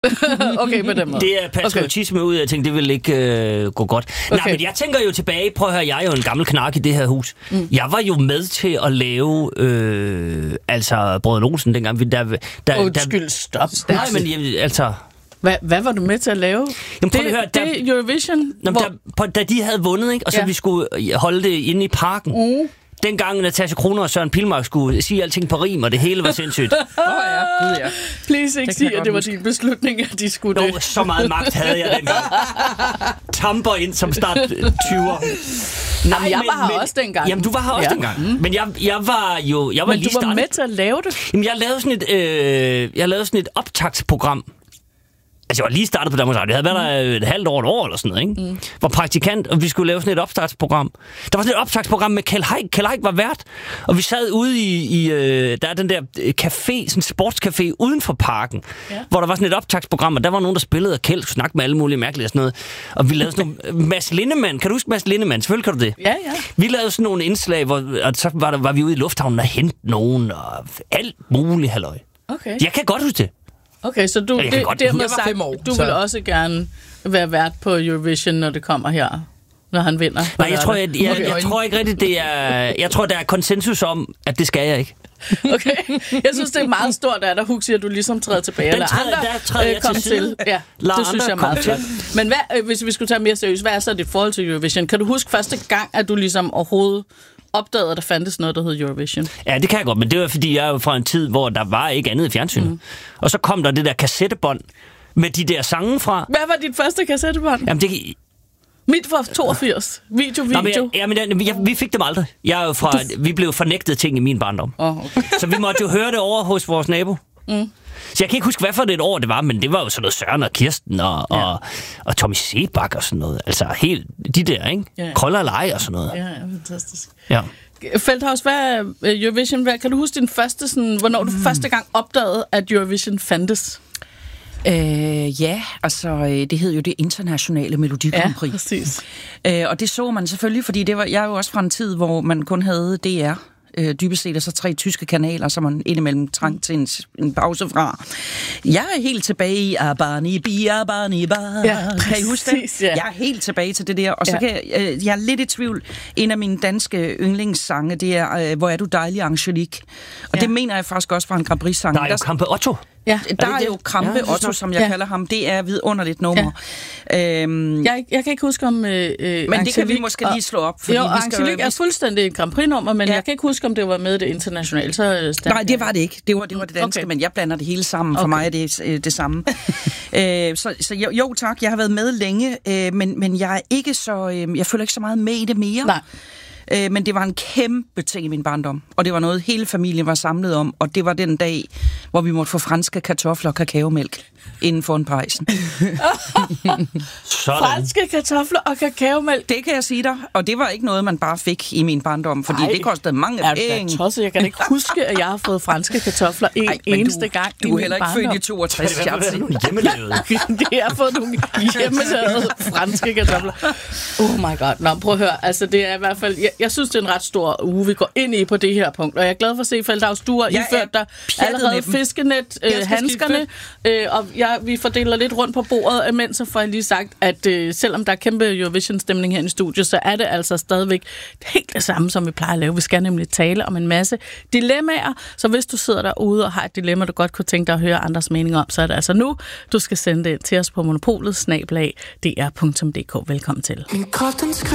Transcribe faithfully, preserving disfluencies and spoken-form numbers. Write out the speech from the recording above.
Okay, på den måde. Det er patriotisme okay. ud, jeg tænkte, det vil ikke øh, gå godt. Okay. Nej, men jeg tænker jo tilbage, prøv at høre, jeg er jo en gammel knak i det her hus. Mm. Jeg var jo med til at lave, øh, altså, Brødrene Olsen dengang. Vi, der, der, Undskyld, stop. Nej, men altså... Hvad, hvad var du med til at lave? Jamen, det, at høre, der, det er Eurovision? Nå, hvor... der, på, da de havde vundet, ikke? Og så ja. vi skulle holde det inde i parken. Mm. Dengang Natasja Kroner og Søren Pilmark skulle sige alting på rim, og det hele var sindssygt. Åh oh, ja, gud ja. Please ikke sige, at det var din beslutning, at de skulle det. Nå, så meget magt havde jeg dengang. Tamper ind som start tyver. Nej, men jeg men, var her men, også dengang. Jamen, du var her også ja. dengang. Mm. Men jeg, jeg var jo... Jeg var men lige du var startet. med til at lave det? Jamen, jeg lavede sådan et, øh, jeg lavede sådan et optagsprogram. Altså, jeg var lige startet på Danmarks Radio. Jeg havde været der et halvt år, et år eller sådan noget, ikke? Mm. Var praktikant, og vi skulle lave sådan et opstartsprogram. Der var sådan et opstartsprogram med Kjeld Haik. Kjeld Haik var vært, og vi sad ude i, i øh, der er den der café, sådan en sportscafé uden for parken, ja. Hvor der var sådan et optagsprogram, og der var nogen, der spillede, og Kjeld snakkede med alle mulige mærkelige og sådan noget. Og vi lavede sådan nogle... Mads Lindemann, kan du huske Mads Lindemann? Selvfølgelig kan du det. Ja, ja. Vi lavede sådan nogle indslag, hvor og så var, der, var vi ude i lufthavnen og hentede nogen, og alt muligt halløj. Okay. Jeg kan godt huske det. Okay, så du, det, godt, dermed sagt, år, du så. vil også gerne være vært på Eurovision, når det kommer her, når han vinder? Nej, jeg tror, jeg, jeg, jeg, jeg tror ikke rigtigt, det er... Jeg tror, der er konsensus om, at det skal jeg ikke. Okay, jeg synes, det er meget stort, at der Hug siger, at du ligesom træder tilbage. Den træder, andre, der træder jeg øh, til side. Ja, Lad det synes jeg er meget flot. Men hvad, hvis vi skulle tage mere seriøst, hvad er så dit forhold til Eurovision? Kan du huske første gang, at du ligesom overhovedet opdagede, at der fandtes noget, der hed Eurovision? Ja, det kan jeg godt, men det var, fordi jeg er jo fra en tid, hvor der var ikke andet i fjernsynet. Mm. Og så kom der det der kassettebånd med de der sange fra. Hvad var dit første kassettebånd? Jamen, det... Mit var toogfirs. Video, video. Nå, men, ja, men jeg, jeg, vi fik dem aldrig. Jeg er jo fra, vi blev fornægtet ting i min barndom. Oh, okay. Så vi måtte jo høre det over hos vores nabo. Mm. Så jeg kan ikke huske, hvad for det et år det var, men det var jo sådan noget Søren og Kirsten og, ja. og, og Tommy Sebak og sådan noget. Altså helt de der, ikke? Ja. Krøller og Leje og sådan noget. Ja, ja, fantastisk. Ja. Feldhaus, hvad Eurovision, hvad, kan du huske din første, sådan, hvornår du mm. første gang opdagede, at Eurovision fandtes? Øh, ja, altså det hed jo det internationale Melodi Grand Prix. Ja, præcis. Øh, og det så man selvfølgelig, fordi det var, jeg er jo også fra en tid, hvor man kun havde D R. Øh, dybest set er så tre tyske kanaler, som man indimellem trængte til en, en pause fra. Jeg er helt tilbage i Abani Bi, Abani Ba. Ja, kan I huske det? Ja. Jeg er helt tilbage til det der. Og så ja. kan jeg, øh, jeg er lidt i tvivl. En af mine danske yndlingssange, det er øh, Hvor er du dejlig, Angelique. Og ja. det mener jeg faktisk også var en Grand Prix-sang. Der er jo Kampe Otto. Ja, der er, er jo Krampe ja, Otto, som jeg ja. kalder ham. Det er vidunderligt nummer. Ja. Øhm, jeg, jeg kan ikke huske om øh, Men Angelique, det kan vi måske lige slå op. Fordi jo, vi skal, Angelique er fuldstændig et Grand Prix-nummer, men ja. jeg kan ikke huske, om det var med det internationale. Så Nej, det var det ikke. Det var det, var det danske, okay. men jeg blander det hele sammen. For okay. mig er det øh, det samme. øh, så så jo, jo tak, jeg har været med længe, øh, men, men jeg er ikke så... Øh, jeg føler ikke så meget med i det mere. Nej. Men det var en kæmpe ting i min barndom, og det var noget, hele familien var samlet om, og det var den dag, hvor vi måtte få franske kartofler og kakaomælk inden for en pejsen. Franske kartofler og kakaomælk? Det kan jeg sige dig, og det var ikke noget, man bare fik i min barndom, fordi Ej, det kostede mange er penge. Tosset? Jeg kan ikke huske, at jeg har fået franske kartofler en Ej, eneste du, gang du i er min heller ikke barndom. født i toogtres. Det er nogle hjemmelavede. Det har fået nogle hjemmelavede franske kartofler. Oh my god. Nå, prøv at høre. Altså, det er i hvert fald... Jeg, jeg synes, det er en ret stor uge, vi går ind i på det her punkt. Og jeg er glad for at se, Feldhaus, du har iført dig allerede fiskenet, øh, handskerne, øh, og jeg, vi fordeler lidt rundt på bordet, men så får jeg lige sagt, at øh, selvom der er kæmpe Eurovision-stemning her i studiet, så er det altså stadigvæk helt det samme, som vi plejer at lave. Vi skal nemlig tale om en masse dilemmaer, så hvis du sidder derude og har et dilemma, du godt kunne tænke dig at høre andres mening om, så er det altså nu, du skal sende det til os på monopolet snabel-a d r punktum d k. Velkommen til.